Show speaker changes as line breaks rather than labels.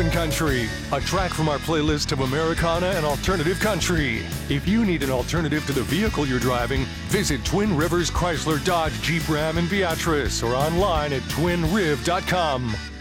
Open Country, a track from our playlist of Americana and alternative country. If you need an alternative to the vehicle you're driving, visit Twin Rivers Chrysler Dodge Jeep Ram in Beatrice or online at twinriv.com.